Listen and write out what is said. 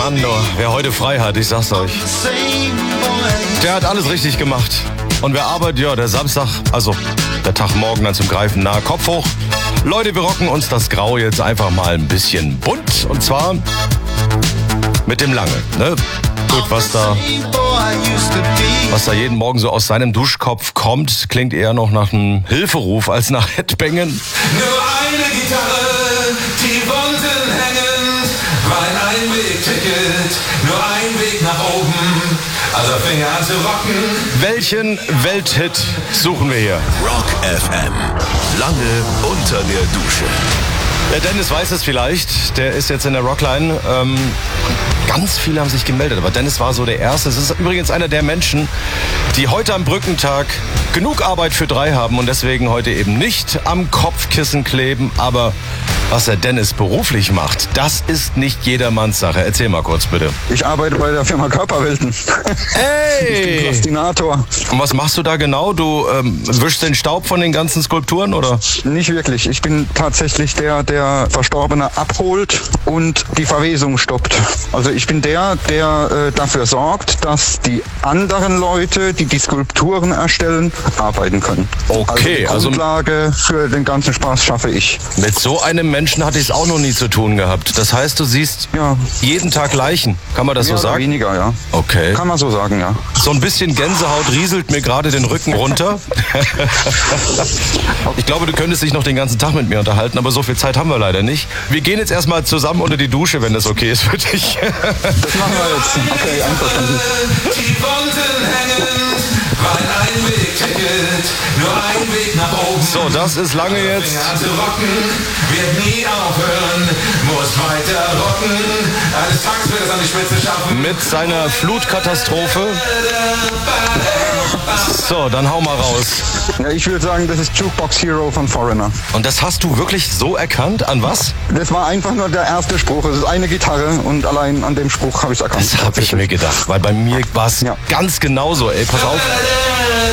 Mann, wer heute frei hat, ich sag's euch, der hat alles richtig gemacht. Und wer arbeitet, ja, der Samstag, also der Tag morgen dann zum Greifen nahe, Kopf hoch. Leute, wir rocken uns das Grau jetzt einfach mal ein bisschen bunt. Und zwar mit dem Lange, ne? Gut, was da jeden Morgen so aus seinem Duschkopf kommt, klingt eher noch nach einem Hilferuf als nach Headbangen. Nur eine Gitarre, die Wunden hängen, mein Einwegticket, nur ein Weg nach oben, also Finger an zu rocken. Welchen Welthit suchen wir hier? Rock FM. Lange unter der Dusche. Der Dennis weiß es vielleicht, der ist jetzt in der Rockline. Ganz viele haben sich gemeldet, aber Dennis war so der Erste. Es ist übrigens einer der Menschen, die heute am Brückentag genug Arbeit für 3 haben und deswegen heute eben nicht am Kopfkissen kleben. Aber was der Dennis beruflich macht, das ist nicht jedermanns Sache. Erzähl mal kurz, bitte. Ich arbeite bei der Firma Körperwelten. Hey! Ich bin Plastinator. Und was machst du da genau? Du wischst den Staub von den ganzen Skulpturen, oder? Nicht wirklich. Ich bin tatsächlich der Verstorbene abholt und die Verwesung stoppt. Also ich bin der dafür sorgt, dass die anderen Leute, die die Skulpturen erstellen, arbeiten können. Okay, also die Grundlage für den ganzen Spaß schaffe ich. Mit so einem Menschen hatte ich es auch noch nie zu tun gehabt. Das heißt, du siehst jeden Tag Leichen. Kann man das so sagen? Weniger, ja. Okay. Kann man so sagen, ja. So ein bisschen Gänsehaut rieselt mir gerade den Rücken runter. Ich glaube, du könntest dich noch den ganzen Tag mit mir unterhalten, aber so viel Zeit haben wir leider nicht. Wir gehen jetzt erstmal zusammen unter die Dusche, wenn das okay ist für dich. Das machen wir jetzt. Okay, einverstanden. Die Wunden hängen, mein Einwegticket, nur ein Weg nach oben. So, das ist lange jetzt. Finger an zu rocken, wird nie aufhören, muss weiter rocken. Eines Tages wird es an die Spitze schaffen. Mit seiner Flutkatastrophe. So, dann hau mal raus. Ja, ich würde sagen, das ist Jukebox Hero von Foreigner. Und das hast du wirklich so erkannt? An was? Das war einfach nur der erste Spruch. Es ist eine Gitarre und allein an dem Spruch habe ich es erkannt. Das habe ich mir gedacht, weil bei mir war es ganz genauso. Ey, pass auf.